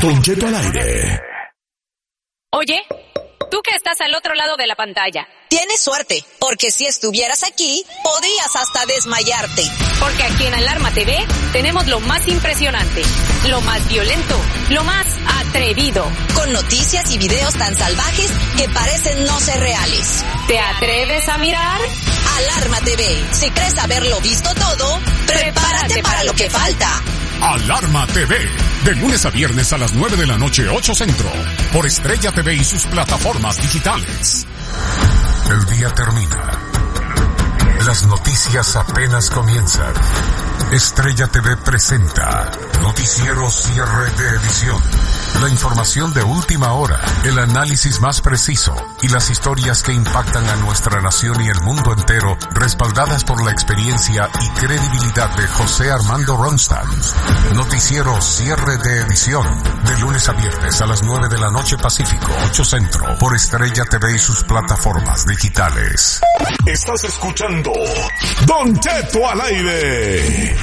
Don Cheto al aire. Oye, tú que estás al otro lado de la pantalla. Tienes suerte, porque si estuvieras aquí, podrías hasta desmayarte. Porque aquí en Alarma TV tenemos lo más impresionante, lo más violento, lo más atrevido. Con noticias y videos tan salvajes que parecen no ser reales. ¿Te atreves a mirar? Alarma TV. Si crees haberlo visto todo, prepárate para lo que falta. Alarma TV, de lunes a viernes a las 9 de la noche, 8 Centro, por Estrella TV y sus plataformas digitales. El día termina. Las noticias apenas comienzan. Estrella TV presenta Noticiero Cierre de Edición. La información de última hora, el análisis más preciso y las historias que impactan a nuestra nación y el mundo entero, respaldadas por la experiencia y credibilidad de José Armando Ronstadt. Noticiero Cierre de Edición, de lunes a viernes a las 9 de la noche Pacífico, 8 Centro, por Estrella TV y sus plataformas digitales. Estás escuchando Don Cheto al aire.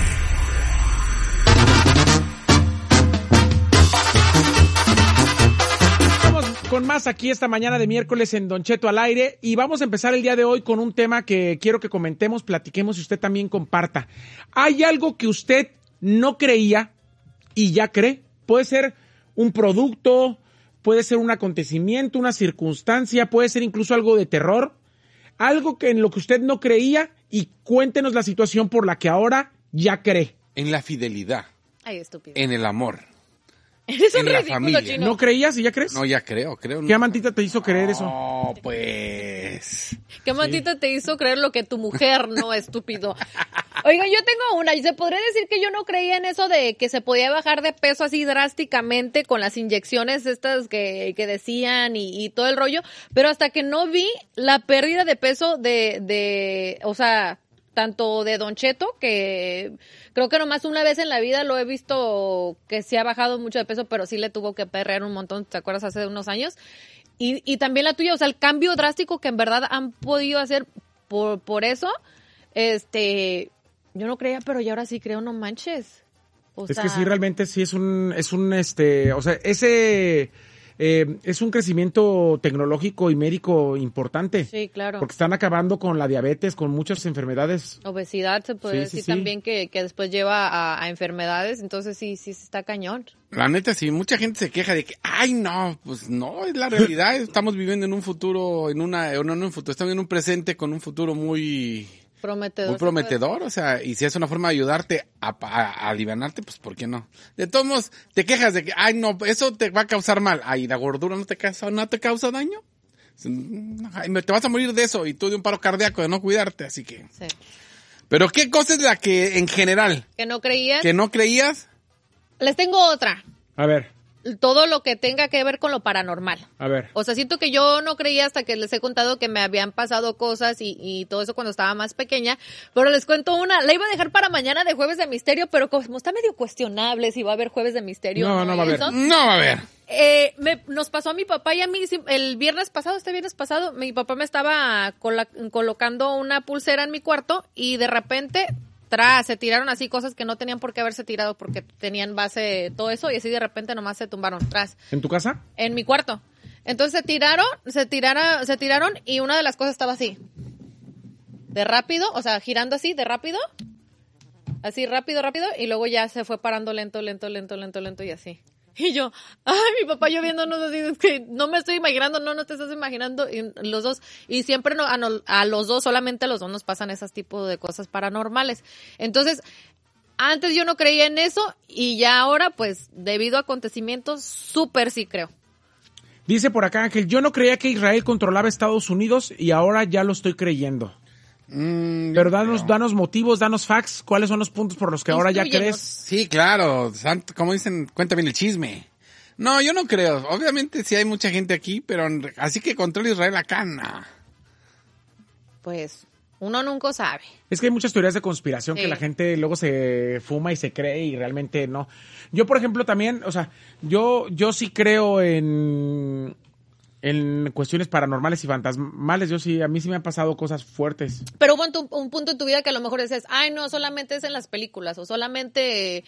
Con más aquí esta mañana de miércoles en Don Cheto al aire, y vamos a empezar el día de hoy con un tema que quiero que comentemos, platiquemos y usted también comparta. ¿Hay algo que usted no creía y ya cree? Puede ser un producto, puede ser un acontecimiento, una circunstancia, puede ser incluso algo de terror, algo que en lo que usted no creía, y cuéntenos la situación por la que ahora ya cree. En la fidelidad. Ay, estúpido. En el amor. Eres un en la ridículo, familia. Chino. ¿No creías y ya crees? No, ya creo. ¿Qué amantita te hizo creer eso? No, pues. ¿Qué maldita te hizo creer lo que tu mujer no, estúpido? Oiga, yo tengo una, y se podría decir que yo no creía en eso de que se podía bajar de peso así drásticamente con las inyecciones estas que decían y todo el rollo, pero hasta que no vi la pérdida de peso o sea, tanto de Don Cheto, que creo que nomás una vez en la vida lo he visto que sí ha bajado mucho de peso, pero sí le tuvo que perrear un montón, ¿te acuerdas? Hace unos años. Y también la tuya, o sea, el cambio drástico que en verdad han podido hacer por eso, yo no creía, pero ya ahora sí creo, no manches. Es que sí, realmente sí es o sea, ese es un crecimiento tecnológico y médico importante. Sí, claro. Porque están acabando con la diabetes, con muchas enfermedades. Obesidad se puede decir también que después lleva a enfermedades, entonces sí está cañón. La neta, sí, mucha gente se queja de que, ay, no, pues no, es la realidad. Estamos viviendo en un futuro, estamos en un presente con un futuro muy prometedor, o sea, y si es una forma de ayudarte a alivianarte, pues ¿por qué no? De todos modos, te quejas de que, ay, no, eso te va a causar mal. Ay, la gordura no te causa daño. Ay, te vas a morir de eso y tú de un paro cardíaco de no cuidarte, así que. Sí. Pero ¿qué cosa es la que en general? ¿Que no creías? ¿Que no creías? Les tengo otra. A ver. Todo lo que tenga que ver con lo paranormal. A ver. O sea, siento que yo no creía hasta que les he contado que me habían pasado cosas y todo eso cuando estaba más pequeña. Pero les cuento una. La iba a dejar para mañana de Jueves de Misterio, pero como está medio cuestionable si va a haber Jueves de Misterio. No va a haber. No va a haber. Nos pasó a mi papá y a mí el viernes pasado, mi papá me estaba colocando una pulsera en mi cuarto y de repente se tiraron así cosas que no tenían por qué haberse tirado porque tenían base todo eso y así de repente nomás se tumbaron tras. ¿En tu casa? En mi cuarto. Entonces se tiraron y una de las cosas estaba así. De rápido, o sea, girando así, de rápido. Así rápido y luego ya se fue parando lento y así. Y yo, ay, mi papá yo viéndonos así, es que no me estoy imaginando, no te estás imaginando, y los dos, y siempre a los dos, solamente a los dos nos pasan esos tipos de cosas paranormales. Entonces, antes yo no creía en eso, y ya ahora, pues, debido a acontecimientos, súper sí creo. Dice por acá Ángel, yo no creía que Israel controlaba Estados Unidos, y ahora ya lo estoy creyendo. Pero danos motivos, danos facts, ¿cuáles son los puntos por los que ahora ya crees? Sí, claro, como dicen, cuenta bien el chisme. No, yo no creo, obviamente sí hay mucha gente aquí, pero así que controla Israel acá, no. Pues, uno nunca sabe. Es que hay muchas teorías de conspiración que la gente luego se fuma y se cree y realmente no. Yo, por ejemplo, también, o sea, yo sí creo en cuestiones paranormales y fantasmales. A mí sí me han pasado cosas fuertes. Pero hubo un punto en tu vida que a lo mejor dices, ay, no, solamente es en las películas, o solamente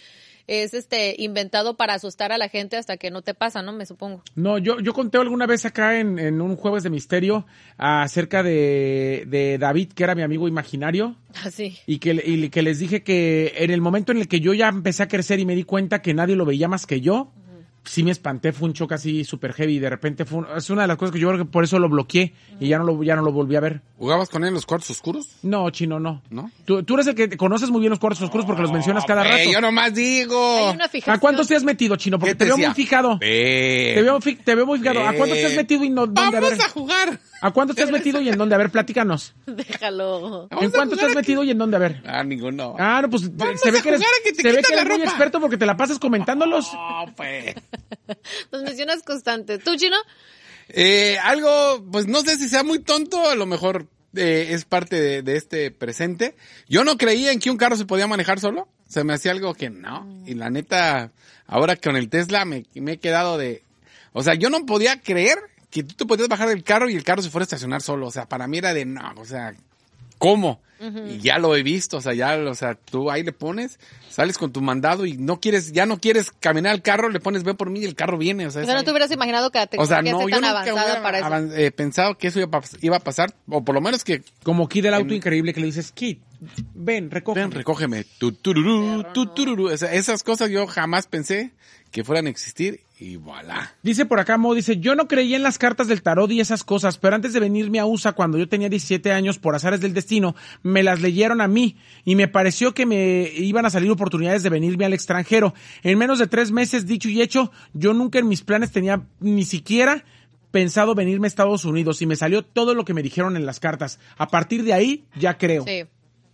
es inventado para asustar a la gente hasta que no te pasa, ¿no? Me supongo. No, yo conté alguna vez acá en un Jueves de Misterio acerca de David, que era mi amigo imaginario. Ah, sí. Y que les dije que en el momento en el que yo ya empecé a crecer y me di cuenta que nadie lo veía más que yo, sí me espanté, fue un shock así súper heavy y de repente es una de las cosas que yo creo que por eso lo bloqueé y ya no lo volví a ver. ¿Jugabas con él en los cuartos oscuros? No, Chino, no. ¿No? Tú eres el que conoces muy bien los cuartos oscuros porque los mencionas cada rato. Yo nomás digo. Hay una fijación. ¿A cuántos te has metido, Chino? Porque te veo muy fijado. Te veo muy fijado. ¿A cuántos te has metido y dónde? Vamos a jugar. ¿A cuántos te has metido y en dónde? A ver, platícanos. Déjalo. ¿En cuántos te has metido y en dónde? A ver. Ninguno. No, pues se ve que eres muy experto porque te la pasas comentándolos. No, pues. Los mencionas constantes. ¿Tú, Chino? Algo, pues no sé si sea muy tonto, a lo mejor es parte de este presente. Yo no creía en que un carro se podía manejar solo. Se me hacía algo que no. Y la neta, ahora con el Tesla me he quedado o sea, yo no podía creer que tú te podías bajar del carro y el carro se fuera a estacionar solo. O sea, para mí era o sea, ¿cómo? Y ya lo he visto, o sea, tú ahí le pones, sales con tu mandado y ya no quieres caminar al carro, le pones ven por mí y el carro viene, o sea, no te hubieras imaginado que la tecnología esté tan avanzada para eso. Pensado que eso iba a pasar, o por lo menos que como Kid del auto increíble que le dices, Kid, ven, recógeme, tururú. Esas cosas yo jamás pensé que fueran a existir y voilà. Dice por acá Mo, dice, yo no creía en las cartas del tarot y esas cosas, pero antes de venirme a USA cuando yo tenía 17 años, por azares del destino, me las leyeron a mí y me pareció que me iban a salir oportunidades de venirme al extranjero. En menos de 3 meses, dicho y hecho, yo nunca en mis planes tenía ni siquiera pensado venirme a Estados Unidos y me salió todo lo que me dijeron en las cartas. A partir de ahí, ya creo. Sí.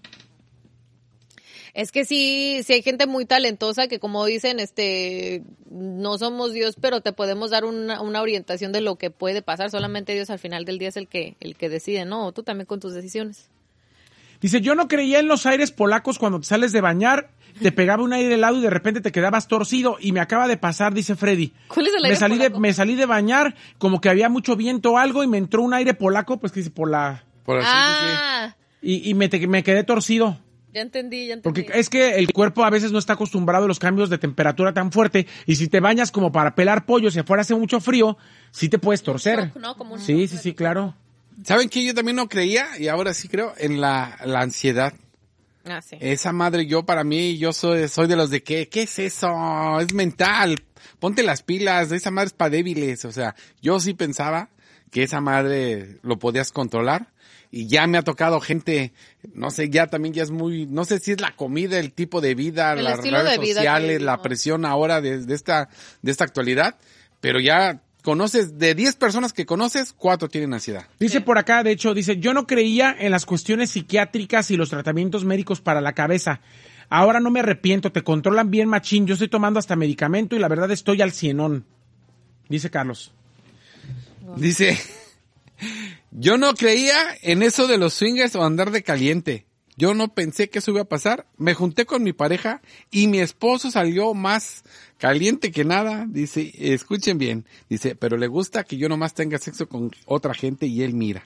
Es que sí hay gente muy talentosa que, como dicen, no somos Dios, pero te podemos dar una orientación de lo que puede pasar. Solamente Dios al final del día es el que decide, ¿no? O tú también con tus decisiones. Dice, yo no creía en los aires polacos cuando te sales de bañar, te pegaba un aire helado y de repente te quedabas torcido y me acaba de pasar, dice Freddy. ¿Cuál es el aire polaco? Me salí de bañar, como que había mucho viento o algo y me entró un aire polaco, pues que dice por la... Sí. Y me quedé torcido. Ya entendí. Porque es que el cuerpo a veces no está acostumbrado a los cambios de temperatura tan fuerte y si te bañas como para pelar pollo, si afuera hace mucho frío, sí te puedes torcer. Sí, claro. ¿Saben qué? Yo también no creía y ahora sí creo en la ansiedad. Sí. Esa madre, para mí, yo soy de los de ¿qué es eso? Es mental. Ponte las pilas, esa madre es para débiles. O sea, yo sí pensaba que esa madre lo podías controlar. Y ya me ha tocado gente, no sé, ya es muy, no sé si es la comida, el tipo de vida, las redes sociales, la presión ahora de esta actualidad, pero ya conoces, de 10 personas que conoces, 4 tienen ansiedad. Dice por acá, de hecho, yo no creía en las cuestiones psiquiátricas y los tratamientos médicos para la cabeza. Ahora no me arrepiento, te controlan bien machín, yo estoy tomando hasta medicamento y la verdad estoy al cienón. Dice Carlos. Dice... Yo no creía en eso de los swingers o andar de caliente. Yo no pensé que eso iba a pasar. Me junté con mi pareja y mi esposo salió más caliente que nada. Dice, escuchen bien. Dice, pero le gusta que yo nomás tenga sexo con otra gente y él mira.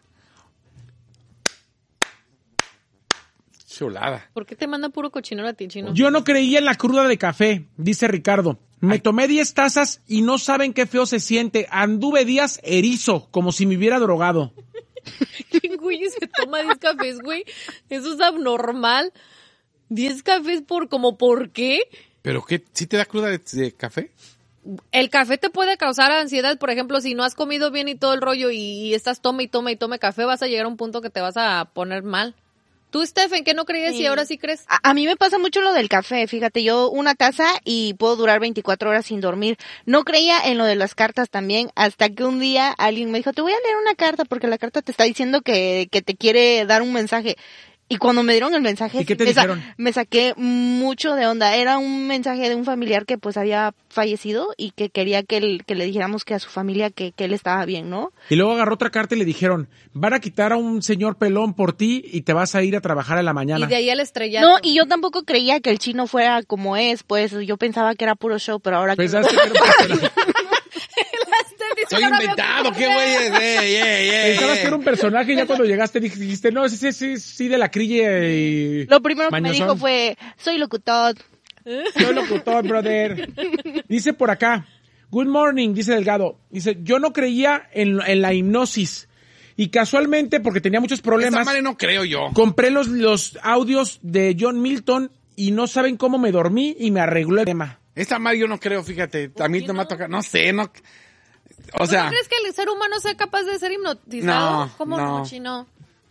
Chulada. ¿Por qué te manda puro cochinero a ti, Chino? Yo no creía en la cruda de café, dice Ricardo. Me tomé 10 tazas y no saben qué feo se siente. Anduve días erizo, como si me hubiera drogado. ¿Qué güey se toma 10 cafés, güey? Eso es abnormal. 10 cafés ¿por qué? ¿Pero qué? ¿Sí te da cruda de café? El café te puede causar ansiedad, por ejemplo, si no has comido bien y todo el rollo y estás tome café, vas a llegar a un punto que te vas a poner mal. ¿Tú, Stephen, qué no creías y ahora sí crees? A mí me pasa mucho lo del café, fíjate, yo una taza y puedo durar 24 horas sin dormir. No creía en lo de las cartas también, hasta que un día alguien me dijo, te voy a leer una carta porque la carta te está diciendo que te quiere dar un mensaje. Y cuando me dieron el mensaje, ¿y qué te dijeron? Me saqué mucho de onda. Era un mensaje de un familiar que pues había fallecido y que quería que le dijéramos que a su familia que él estaba bien, ¿no? Y luego agarró otra carta y le dijeron, van a quitar a un señor pelón por ti y te vas a ir a trabajar en la mañana. Y de ahí al estrellato. No, y yo tampoco creía que el Chino fuera como es, pues yo pensaba que era puro show, pero ahora... Pensaste que era un personaje. Soy inventado, qué güey es, Pensabas que era un personaje y ya cuando llegaste dijiste, no, sí, de la crilla y... Lo primero que me dijo fue, soy locutor, Soy locutor, brother. Dice por acá, good morning, dice Delgado. Dice, yo no creía en la hipnosis. Y casualmente, porque tenía muchos problemas... Esa madre no creo yo. Compré los audios de John Milton y no saben cómo me dormí y me arregló el tema. Esta madre yo no creo, fíjate. A mí no me ha tocado... No sé, no... O sea... ¿No crees que el ser humano sea capaz de ser hipnotizado? ¿Cómo no, Chino?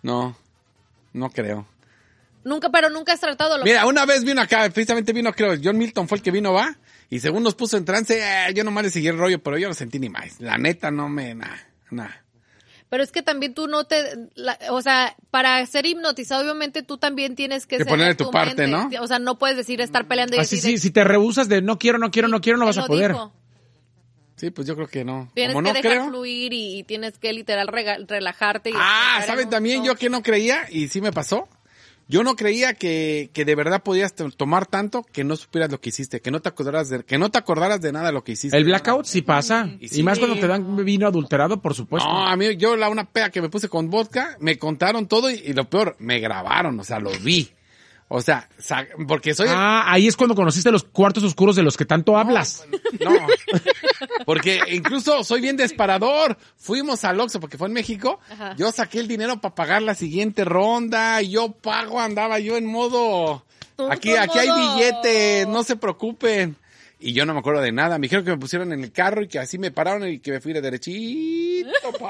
No creo. Pero nunca has tratado... Mira, una vez vino acá, precisamente vino, creo, John Milton fue el que vino, ¿va? Y según nos puso en trance, yo nomás le seguí el rollo, pero yo no sentí ni más. La neta, no me... Nada. Pero es que también tú no o sea, para ser hipnotizado, obviamente tú también tienes que poner tu parte, mente, ¿no? O sea, no puedes decir estar peleando y así, decir... Sí, si te rehusas de no quiero, no vas a poder. Dijo. Sí, pues yo creo que no. Tienes Como que no dejar fluir y tienes que literal relajarte. Y ¿saben también yo que no creía? Y sí me pasó. Yo no creía que de verdad podías tomar tanto que no supieras lo que hiciste, que no te acordaras de nada de lo que hiciste. El blackout sí pasa. Y más cuando te dan vino adulterado, por supuesto. No, a mí, una peda que me puse con vodka, me contaron todo y lo peor, me grabaron, o sea, lo vi. O sea, porque soy... ahí es cuando conociste los cuartos oscuros de los que tanto hablas. No, porque incluso soy bien desparador. Fuimos al Oxxo porque fue en México. Ajá. Yo saqué el dinero para pagar la siguiente ronda. Yo pago, andaba yo en modo... Aquí hay billetes, no se preocupen. Y yo no me acuerdo de nada. Me dijeron que me pusieron en el carro y que así me pararon y que me fui de derechito.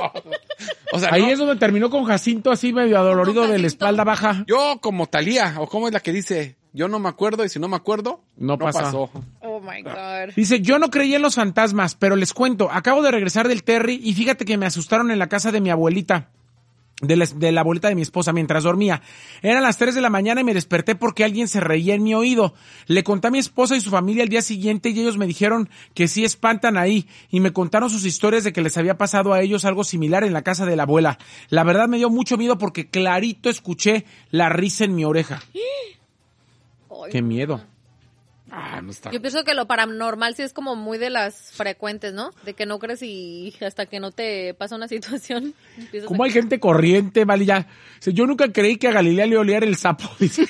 O sea, ahí es donde terminó con Jacinto así medio adolorido de la espalda baja. Yo como Talía, o como es la que dice, yo no me acuerdo y si no me acuerdo, no pasó. Oh my God. Dice, yo no creía en los fantasmas, pero les cuento, acabo de regresar del Terry y fíjate que me asustaron en la casa de mi abuelita. De la abuelita de mi esposa mientras dormía. Eran las 3 de la mañana y me desperté porque alguien se reía en mi oído. Le conté a mi esposa y su familia al día siguiente y ellos me dijeron que sí espantan ahí y me contaron sus historias de que les había pasado a ellos algo similar en la casa de la abuela. La verdad me dio mucho miedo porque clarito escuché la risa en mi oreja. ¡Qué miedo! No está. Yo pienso que lo paranormal sí es como muy de las frecuentes, ¿no? De que no crees y hasta que no te pasa una situación. ¿Cómo hay gente corriente, vale? Ya. O sea, yo nunca creí que a Galilea le oliera el sapo.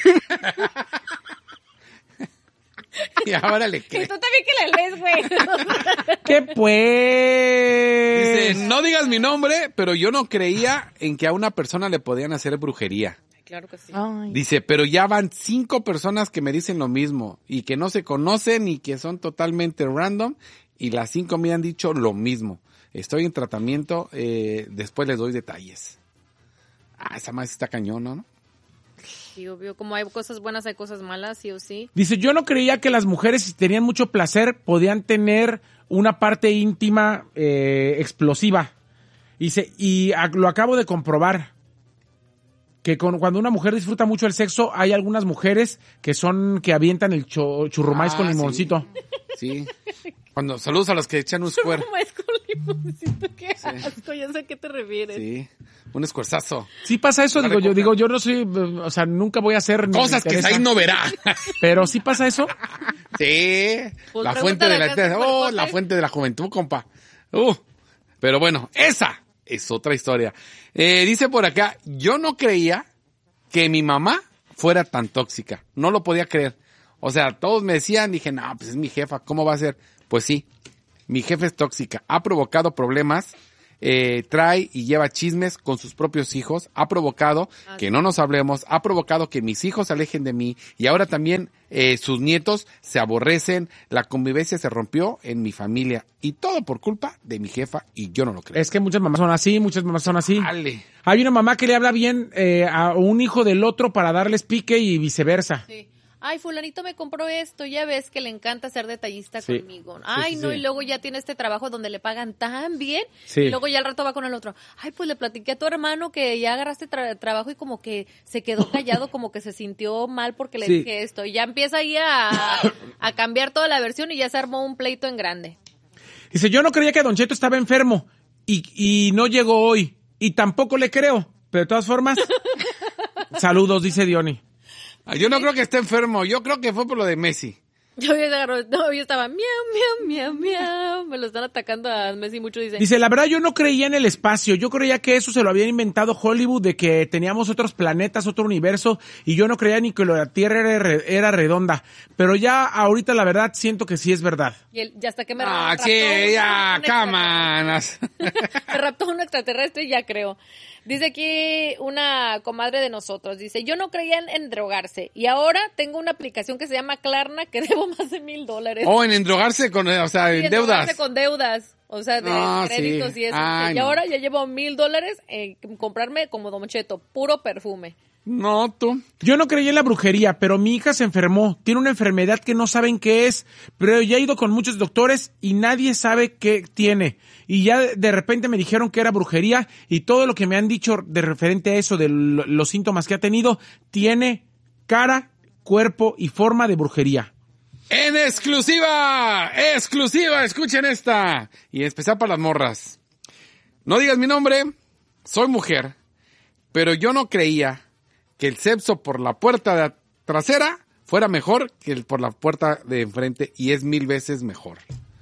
Y ahora le crees. Y tú también que le lees, güey. ¿Qué pues? Dice, no digas mi nombre, pero yo no creía en que a una persona le podían hacer brujería. Claro que sí. Ay. Dice, pero ya van 5 personas que me dicen lo mismo y que no se conocen y que son totalmente random y las 5 me han dicho lo mismo. Estoy en tratamiento, después les doy detalles. Esa más está cañón, ¿no? Sí, obvio, como hay cosas buenas, hay cosas malas, sí o sí. Dice, yo no creía que las mujeres, si tenían mucho placer, podían tener una parte íntima explosiva. Dice, y lo acabo de comprobar. Que cuando una mujer disfruta mucho el sexo, hay algunas mujeres que avientan el churrumais con limoncito. Sí. Cuando saludos a los que echan un squirt. Churrumais con limoncito, qué asco, ya sé a qué te refieres. Sí, un escuerzazo. Sí pasa eso, yo no soy, o sea, nunca voy a hacer... Cosas que Said no verá. Pero sí pasa eso. Sí, pues la fuente de la fuente de la juventud, compa. Pero bueno, esa es otra historia. Dice por acá, yo no creía que mi mamá fuera tan tóxica. No lo podía creer. O sea, todos me decían, dije, no, pues es mi jefa, ¿cómo va a ser? Pues sí, mi jefa es tóxica. Ha provocado problemas, trae y lleva chismes con sus propios hijos. Ha provocado que no nos hablemos. Ha provocado que mis hijos se alejen de mí. Y ahora también sus nietos se aborrecen. La convivencia se rompió en mi familia. Y todo por culpa de mi jefa y yo no lo creo. Es que muchas mamás son así, Dale. Hay una mamá que le habla bien a un hijo del otro para darles pique y viceversa. Sí. Ay, fulanito me compró esto, ya ves que le encanta ser detallista conmigo. Ay, sí. Y luego ya tiene este trabajo donde le pagan tan bien. Sí. Y luego ya al rato va con el otro. Ay, pues le platiqué a tu hermano que ya agarraste trabajo y como que se quedó callado, como que se sintió mal porque le dije esto. Y ya empieza ahí a cambiar toda la versión y ya se armó un pleito en grande. Dice, yo no creía que Don Cheto estaba enfermo y no llegó hoy. Y tampoco le creo. Pero de todas formas, saludos, dice Diony. Yo no creo que esté enfermo, yo creo que fue por lo de Messi. Yo estaba miau. Me lo están atacando a Messi mucho, dice. Dice, la verdad yo no creía en el espacio. Yo creía que eso se lo habían inventado Hollywood, de que teníamos otros planetas, otro universo, y yo no creía ni que la Tierra era redonda. Pero ya ahorita la verdad siento que sí es verdad. Ya hasta que me raptó. Sí, ya, cámaras. Me raptó un extraterrestre y ya creo. Dice aquí una comadre de nosotros, dice, yo no creía en drogarse y ahora tengo una aplicación que se llama Klarna que debo más de $1,000. Oh, en endrogarse con, o sea, sí, en deudas. Endrogarse con deudas, o sea, de créditos y eso. Y ahora ya llevo $1,000 en comprarme como Don Cheto, puro perfume. No, tú. Yo no creí en la brujería, pero mi hija se enfermó. Tiene una enfermedad que no saben qué es, pero ya he ido con muchos doctores y nadie sabe qué tiene. Y ya de repente me dijeron que era brujería y todo lo que me han dicho de referente a eso, de los síntomas que ha tenido, tiene cara, cuerpo y forma de brujería. En exclusiva, escuchen esta. Y en especial para las morras. No digas mi nombre, soy mujer, pero yo no creía que el sexo por la puerta trasera fuera mejor que el por la puerta de enfrente, y es 1000 veces mejor.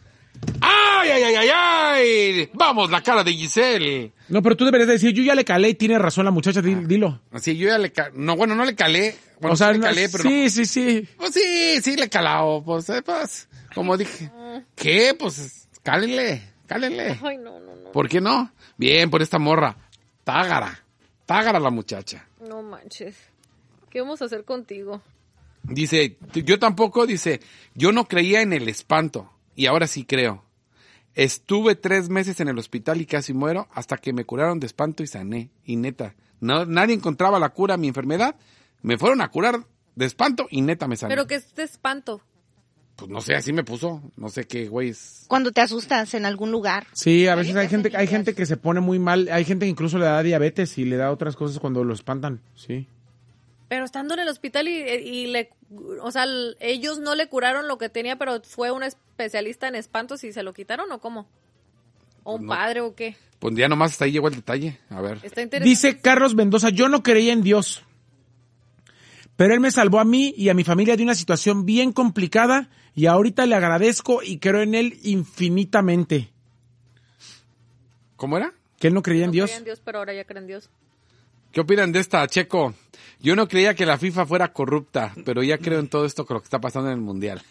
¡Ay! ¡Vamos, la cara de Giselle! No, pero tú deberías decir, yo ya le calé y tiene razón la muchacha, dilo. Sí, yo ya le calé. No, bueno, no le calé. Bueno, o sea, sí le calé, pero sí. Pues sí le he calado. Pues, como dije. ¿Qué? Pues, cálenle. Ay, no. ¿Por qué no? Bien, por esta morra. Tágara la muchacha. No manches. ¿Qué vamos a hacer contigo? Dice, yo tampoco, yo no creía en el espanto. Y ahora sí creo. Estuve 3 meses en el hospital y casi muero hasta que me curaron de espanto y sané. Y neta, nadie encontraba la cura a mi enfermedad. Me fueron a curar de espanto y neta me sané. ¿Pero qué es de espanto? Pues no sé, así me puso. No sé qué, güey. Es... Cuando te asustas en algún lugar. Sí, a veces hay gente que se pone muy mal. Hay gente que incluso le da diabetes y le da otras cosas cuando lo espantan. Sí. Pero estando en el hospital o sea, ellos no le curaron lo que tenía, pero fue un especialista en espantos y se lo quitaron, ¿o cómo? ¿O un padre o qué? Pues ya nomás hasta ahí llegó el detalle. A ver. Dice Carlos Mendoza, yo no creía en Dios, pero Él me salvó a mí y a mi familia de una situación bien complicada y ahorita le agradezco y creo en Él infinitamente. ¿Cómo era? Que Él no creía en Dios. No creía en Dios, pero ahora ya cree en Dios. ¿Qué opinan de esta, Checo? Yo no creía que la FIFA fuera corrupta, pero ya creo en todo esto con lo que está pasando en el Mundial.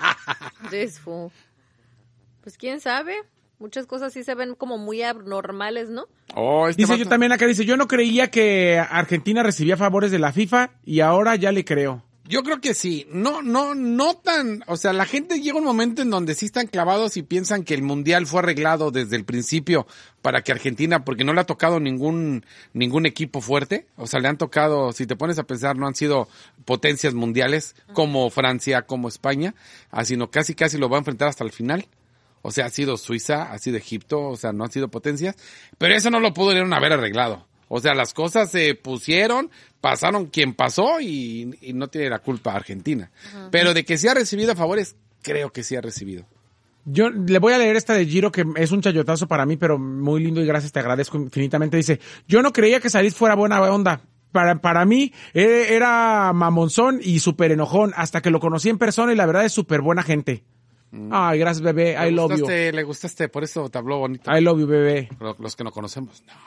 Pues quién sabe. Muchas cosas sí se ven como muy abnormales, ¿no? Dice yo también acá, yo no creía que Argentina recibía favores de la FIFA y ahora ya le creo. Yo creo que sí. No tan, o sea, la gente llega un momento en donde sí están clavados y piensan que el Mundial fue arreglado desde el principio para que Argentina, porque no le ha tocado ningún equipo fuerte. O sea, le han tocado, si te pones a pensar, no han sido potencias mundiales como Francia, como España, sino casi lo va a enfrentar hasta el final. O sea, ha sido Suiza, ha sido Egipto, o sea, no han sido potencias. Pero eso no lo pudieron haber arreglado. O sea, las cosas se pusieron, pasaron quien pasó y no tiene la culpa Argentina. Uh-huh. Pero de que sí ha recibido favores, creo que sí ha recibido. Yo le voy a leer esta de Giro, que es un chayotazo para mí, pero muy lindo y gracias, te agradezco infinitamente. Dice, yo no creía que Sarit fuera buena onda. Para mí era mamonzón y súper enojón, hasta que lo conocí en persona y la verdad es súper buena gente. Ay, gracias, bebé. I love you. Le gustaste, por eso te habló bonito. I love you, bebé. Los que no conocemos, no.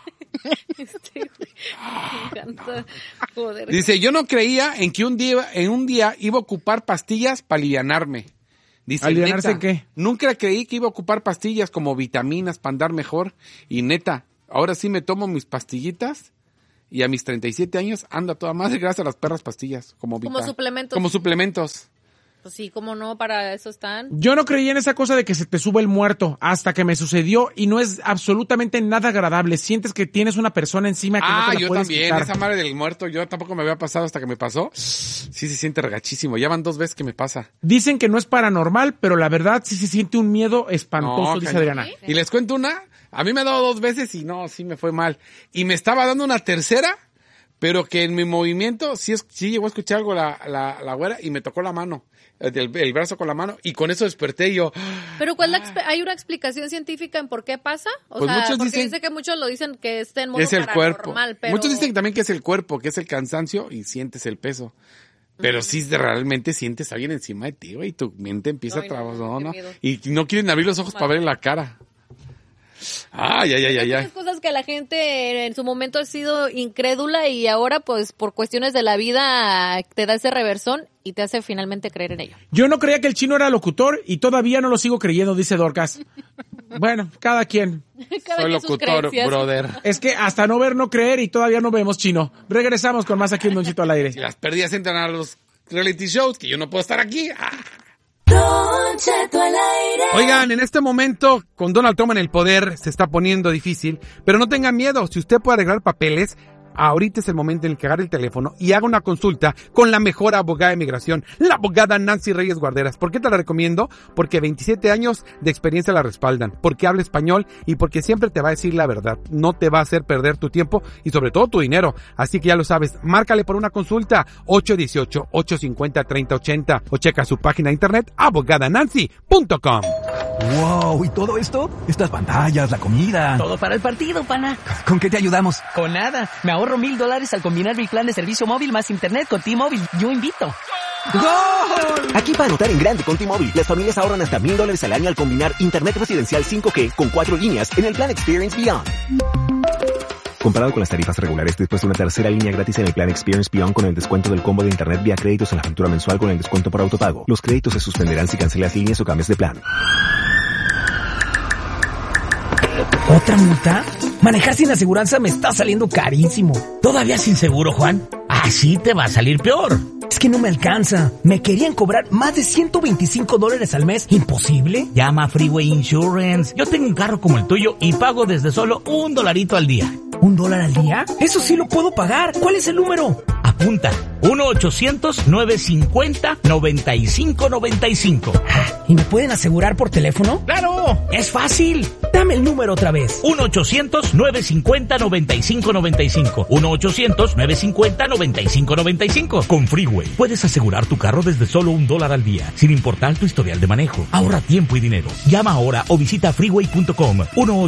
Me encanta. Joder. Dice, yo no creía en que en un día iba a ocupar pastillas para alivianarme. Dice, ¿alivianarse qué? Nunca creí que iba a ocupar pastillas como vitaminas para andar mejor. Y neta, ahora sí me tomo mis pastillitas y a mis 37 años ando a toda madre gracias a las perras pastillas. Como suplementos. Como suplementos. Pues sí, cómo no, para eso están. Yo no creía en esa cosa de que se te sube el muerto hasta que me sucedió y no es absolutamente nada agradable. Sientes que tienes una persona encima que no te la puedes también, quitar. Esa madre del muerto, yo tampoco me había pasado hasta que me pasó. Sí se siente regachísimo, ya van 2 veces que me pasa. Dicen que no es paranormal, pero la verdad sí se siente un miedo espantoso, dice Adriana. ¿Sí? Y les cuento una, a mí me ha dado 2 veces y no, sí me fue mal. Y me estaba dando una tercera, pero que en mi movimiento sí llegó a escuchar algo la güera y me tocó la mano. El brazo con la mano y con eso desperté yo. Pero ¿hay una explicación científica en por qué pasa? Pues muchos porque dice que muchos lo dicen que está en modo es el paranormal, cuerpo. pero... Muchos dicen también que es el cuerpo, que es el cansancio y sientes el peso. Pero sí realmente sientes a alguien encima de ti, güey, y tu mente empieza a trabajar, y no quieren abrir los ojos para ver la cara. Ay. Muchas cosas que la gente en su momento ha sido incrédula y ahora pues por cuestiones de la vida te da ese reversón y te hace finalmente creer en ello. Yo no creía que el chino era locutor y todavía no lo sigo creyendo, dice Dorcas. Bueno, cada quien. Soy locutor, brother. Es que hasta no ver, no creer y todavía no vemos, chino. Regresamos con más aquí en Don Cheto al aire. Si las pérdidas entran a los reality shows, que yo no puedo estar aquí. Don Cheto al aire. Oigan, en este momento, con Donald Trump en el poder, se está poniendo difícil, pero no tengan miedo, si usted puede arreglar papeles, ahorita es el momento en el que agarre el teléfono y haga una consulta con la mejor abogada de migración, la abogada Nancy Reyes Guarderas. ¿Por qué te la recomiendo? Porque 27 años de experiencia la respaldan, porque habla español y porque siempre te va a decir la verdad. No te va a hacer perder tu tiempo y sobre todo tu dinero. Así que ya lo sabes, márcale por una consulta 818-850-3080 o checa su página de internet abogadanancy.com. Wow, ¿y todo esto? Estas pantallas, la comida. Todo para el partido, pana. ¿Con qué te ayudamos? Con nada. Me ahorro $1,000 al combinar mi plan de servicio móvil más internet con T-Mobile. Yo invito. ¡Gol! Aquí para anotar en grande con T-Mobile, las familias ahorran hasta $1,000 al año al combinar internet residencial 5G con 4 líneas en el plan Experience Beyond. Comparado con las tarifas regulares, después de una tercera línea gratis en el plan Experience Beyond con el descuento del combo de internet vía créditos en la factura mensual con el descuento por autopago. Los créditos se suspenderán si cancelas líneas o cambias de plan. ¿Otra multa? Manejar sin aseguranza me está saliendo carísimo. ¿Todavía sin seguro, Juan? Así te va a salir peor. Es que no me alcanza. Me querían cobrar más de $125 al mes. ¿Imposible? Llama a Freeway Insurance. Yo tengo un carro como el tuyo y pago desde solo $1 al día. ¿$1 al día? Eso sí lo puedo pagar. ¿Cuál es el número? Apunta. 1-800-950-9595. ¿Y me pueden asegurar por teléfono? ¡Claro! ¡Es fácil! Dame el número otra vez. 1-800-950-9595. 1-800-950-9595. Con Freeway puedes asegurar tu carro desde solo $1 al día, sin importar tu historial de manejo. Ahorra tiempo y dinero. Llama ahora o visita freeway.com.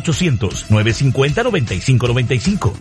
1-800-950-9595.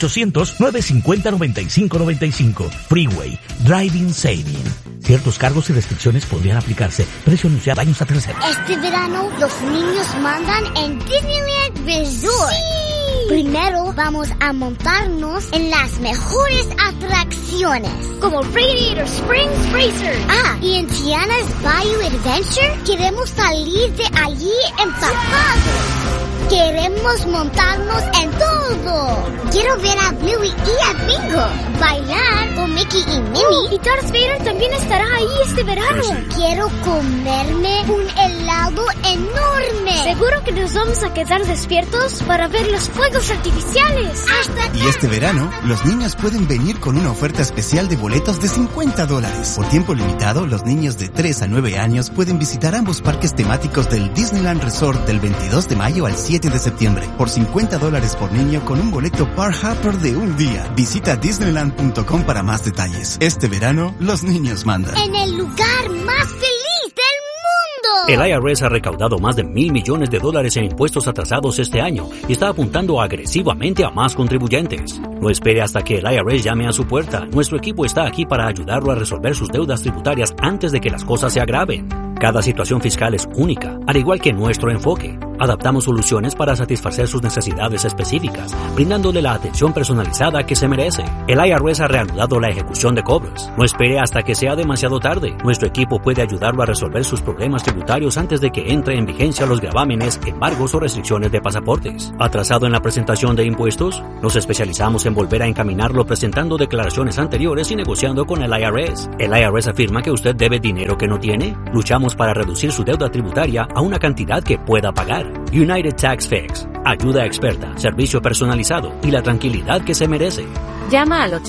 1-800-950-9595. Freeway. Driving Saving. Ciertos cargos y restricciones podrían aplicarse. Precio anunciado, daños a terceros. Este verano, los niños mandan en Disneyland Resort. ¡Sí! Primero vamos a montarnos en las mejores atracciones, como Radiator Springs Racer. Y en Tiana's Bayou Adventure queremos salir de allí empapados. Queremos montarnos en todo. Quiero ver a Bluey y a Bingo bailar con Mickey y Minnie. Y Darth Vader también estará ahí este verano. Quiero comerme un helado enorme. Seguro que nos vamos a quedar despiertos para ver los fuegos artificiales. Y este verano, los niños pueden venir con una oferta especial de boletos de $50. Por tiempo limitado, los niños de 3 a 9 años pueden visitar ambos parques temáticos del Disneyland Resort del 22 de mayo al 7 de septiembre. Por $50 por niño con un boleto Park Hopper de un día. Visita Disneyland.com para más detalles. Este verano, los niños mandan. En el lugar más feliz del mundo. El IRS ha recaudado más de $1,000 millones en impuestos atrasados este año y está apuntando agresivamente a más contribuyentes. No espere hasta que el IRS llame a su puerta. Nuestro equipo está aquí para ayudarlo a resolver sus deudas tributarias antes de que las cosas se agraven. Cada situación fiscal es única, al igual que nuestro enfoque. Adaptamos soluciones para satisfacer sus necesidades específicas, brindándole la atención personalizada que se merece. El IRS ha reanudado la ejecución de cobros. No espere hasta que sea demasiado tarde. Nuestro equipo puede ayudarlo a resolver sus problemas tributarios antes de que entre en vigencia los gravámenes, embargos o restricciones de pasaportes. ¿Atrasado en la presentación de impuestos? Nos especializamos en volver a encaminarlo presentando declaraciones anteriores y negociando con el IRS. ¿El IRS afirma que usted debe dinero que no tiene? Luchamos para reducir su deuda tributaria a una cantidad que pueda pagar. United Tax Fix. Ayuda experta, servicio personalizado y la tranquilidad que se merece. Llama al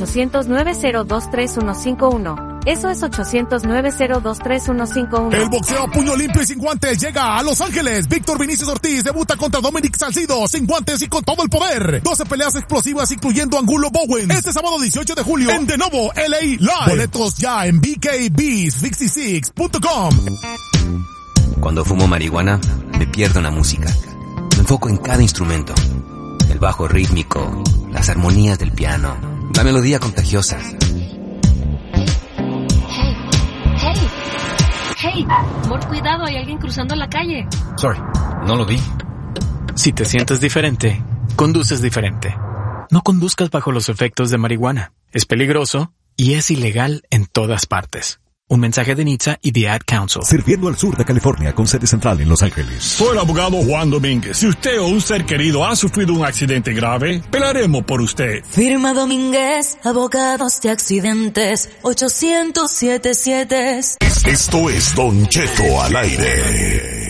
800-902-3151. Eso es 800-902-3151. El boxeo a puño limpio y sin guantes llega a Los Ángeles. Víctor Vinicius Ortiz debuta contra Dominic Salcido sin guantes y con todo el poder. 12 peleas explosivas incluyendo Angulo Bowen. Este sábado 18 de julio en De Novo, LA Live. Boletos ya en BKB66.com. Cuando fumo marihuana, me pierdo en la música. Me enfoco en cada instrumento. El bajo rítmico, las armonías del piano, la melodía contagiosa. Hey, amor, cuidado, hay alguien cruzando la calle. Sorry, no lo vi. Si te sientes diferente, conduces diferente. No conduzcas bajo los efectos de marihuana. Es peligroso y es ilegal en todas partes. Un mensaje de NHTSA y The Ad Council. Sirviendo al sur de California con sede central en Los Ángeles. Soy el abogado Juan Domínguez. Si usted o un ser querido ha sufrido un accidente grave, pelaremos por usted. Firma Domínguez, abogados de accidentes, 800-77. Esto es Don Cheto al aire.